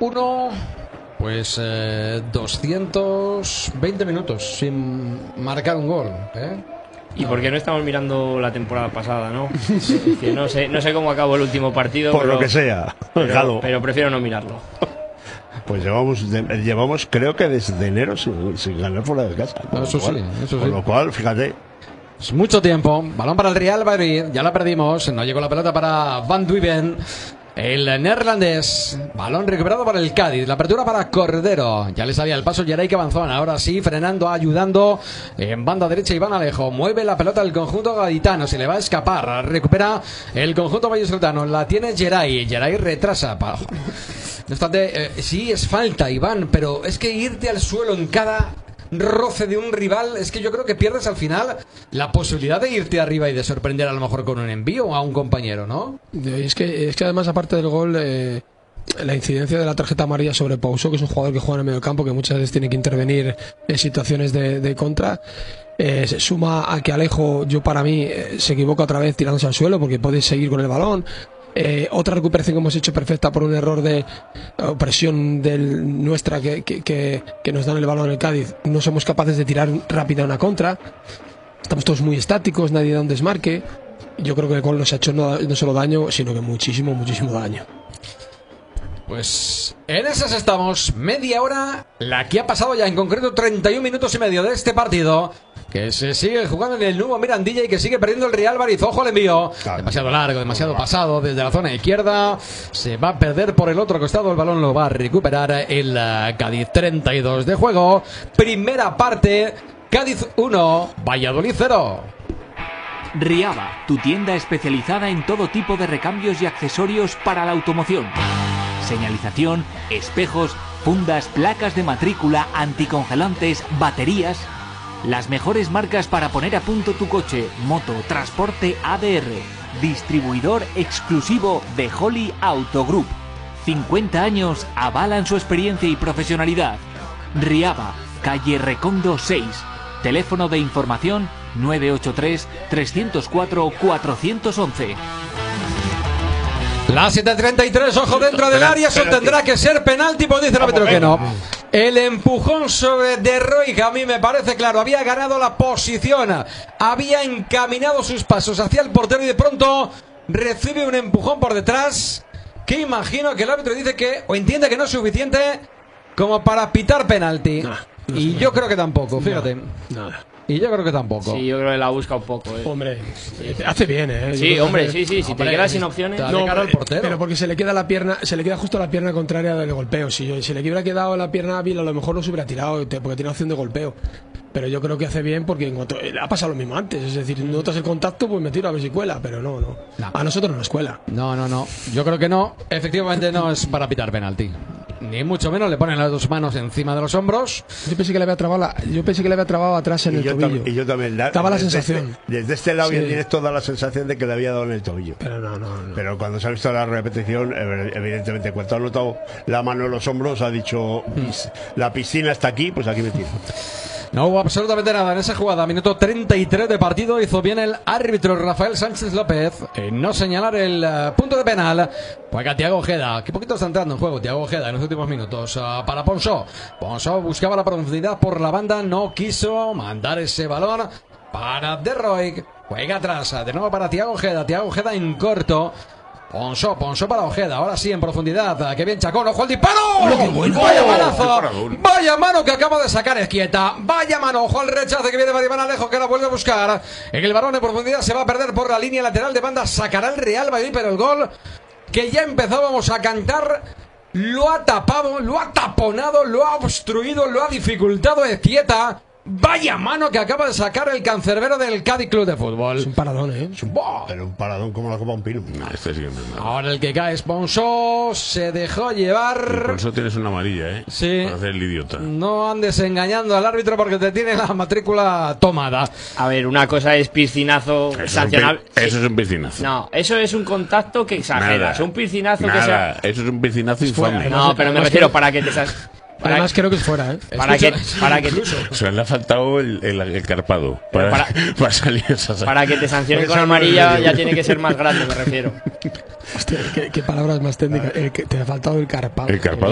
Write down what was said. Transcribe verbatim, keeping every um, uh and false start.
uno, pues eh, doscientos veinte minutos sin marcar un gol, ¿eh? ¿Y por qué no estamos mirando la temporada pasada, no? Es que no sé, no sé cómo acabó el último partido. Por pero, lo que sea. Pero, pero prefiero no mirarlo. Pues llevamos, llevamos creo que desde enero sin, sin ganar fuera de casa. No, eso cual, sí, eso por sí. lo cual, fíjate. Es mucho tiempo. Balón para el Real Madrid. Ya la perdimos. No llegó la pelota para Van Duiven. El neerlandés. Balón recuperado para el Cádiz. La apertura para Cordero. Ya le salía el paso Geray que avanzó. Ahora sí, frenando, ayudando. En banda derecha Iván Alejo. Mueve la pelota el conjunto gaditano. Se le va a escapar. Recupera el conjunto vallisoletano. La tiene Geray. Geray retrasa. No obstante, eh, sí es falta, Iván. Pero es que irte al suelo en cada roce de un rival, es que yo creo que pierdes al final la posibilidad de irte arriba y de sorprender a lo mejor con un envío a un compañero, ¿no? Es que, es que además, aparte del gol, eh, la incidencia de la tarjeta amarilla sobre Pouso, que es un jugador que juega en el medio campo, que muchas veces tiene que intervenir en situaciones de, de contra, eh, se suma a que Alejo, yo para mí, eh, se equivoca otra vez tirándose al suelo porque puede seguir con el balón. Eh, otra recuperación que hemos hecho perfecta por un error de uh, presión del, nuestra que, que, que, que nos dan el balón en el Cádiz. No somos capaces de tirar rápida una contra. Estamos todos muy estáticos, nadie da un desmarque. Yo creo que el gol nos ha hecho no, no solo daño, sino que muchísimo, muchísimo daño. Pues en esas estamos, media hora, la que ha pasado ya en concreto treinta y un minutos y medio de este partido, que se sigue jugando en el nuevo Mirandilla y que sigue perdiendo el Real Madrid. Ojo al envío, claro. Demasiado largo, demasiado pasado desde la zona izquierda, se va a perder por el otro costado, el balón lo va a recuperar el Cádiz. Treinta y dos de juego, primera parte, Cádiz uno, Valladolid cero. Riaba, tu tienda especializada en todo tipo de recambios y accesorios para la automoción. Señalización, espejos, fundas, placas de matrícula, anticongelantes, baterías. Las mejores marcas para poner a punto tu coche, moto, transporte A D R. Distribuidor exclusivo de Holly Auto Group. cincuenta años avalan su experiencia y profesionalidad. Riaba, calle Recondo seis. Teléfono de información nueve ocho tres, tres cero cuatro, cuatro uno uno. La siete treinta y tres, ojo dentro del área, eso tendrá que ser penalti, pues dice el árbitro que no. El empujón sobre De Roy, que a mí me parece claro, había ganado la posición, había encaminado sus pasos hacia el portero y de pronto recibe un empujón por detrás, que imagino que el árbitro dice que, o entiende que no es suficiente como para pitar penalti. No, no y yo creo que tampoco, fíjate. Nada. No. Y yo creo que tampoco. Sí, yo creo que la busca un poco, ¿eh? Hombre, hace bien, ¿eh? Sí, hombre, sí, sí. Si hombre, te quedas sin opciones, no, cara al portero. Pero porque se le queda la pierna, se le queda justo la pierna contraria del golpeo. Si yo, si le hubiera quedado la pierna hábil, a lo mejor no se hubiera tirado, porque tiene opción de golpeo. Pero yo creo que hace bien porque en cuanto, ha pasado lo mismo antes. Es decir, notas el contacto, pues me tiro a ver si cuela. Pero no, no. no. A nosotros no nos cuela. No, no, no. Yo creo que no. Efectivamente no es para pitar penalti. Ni mucho menos, le ponen las dos manos encima de los hombros. Yo pensé que le había trabado, la, yo pensé que le había trabado atrás en y el tobillo. Y yo también. La, Estaba la desde sensación. Este, desde este lado sí. Tienes toda la sensación de que le había dado en el tobillo. Pero no, no, no. Pero cuando se ha visto la repetición, evidentemente, cuando ha notado la mano en los hombros, ha dicho, la piscina está aquí, pues aquí me tiro. No hubo absolutamente nada en esa jugada. Minuto treinta y tres de partido. Hizo bien el árbitro Rafael Sánchez López en no señalar el uh, punto de penal. Juega Thiago Ojeda. Qué poquito está entrando en juego Thiago Ojeda en los últimos minutos. Uh, para Ponsó. Ponsó buscaba la profundidad por la banda. No quiso mandar ese balón para De Roy. Juega atrás. De nuevo para Thiago Ojeda. Thiago Ojeda en corto. Ponsó, Ponsó para Ojeda, ahora sí en profundidad. Que bien Chacón, ojo al disparo. Vaya manazo, vaya mano que acaba de sacar Ezquieta. Vaya mano, ojo al rechace que viene para Iván Alejo, que la vuelve a buscar. En el balón en profundidad se va a perder por la línea lateral de banda. Sacará el Real Madrid, pero el gol que ya empezábamos a cantar lo ha tapado, lo ha taponado, lo ha obstruido, lo ha dificultado Ezquieta. Vaya mano que acaba de sacar el cancerbero del Cádiz Club de Fútbol. Es un paradón, ¿eh? Es un, pero un paradón como la copa un pino. No, este sí, no. Ahora el que cae es Ponsó. Se dejó llevar. Ponsó tienes una amarilla, ¿eh? Sí. Para hacer el idiota. No andes engañando al árbitro porque te tiene la matrícula tomada. A ver, una cosa es piscinazo eso sancionable. Es un, eso es un piscinazo. No, eso es un contacto que exageras. Nada, un piscinazo nada, que sea. Eso es un piscinazo infame. No, pero me refiero para que te. Para Además creo que es fuera, ¿eh? Para que, para que o sea, le ha faltado el, el, el carpado para, para, para salir esa para que te sancionen con amarilla ya tiene que ser más grande, me refiero. Hostia, qué, qué palabras más técnicas. El que te ha faltado el carpado. El carpado.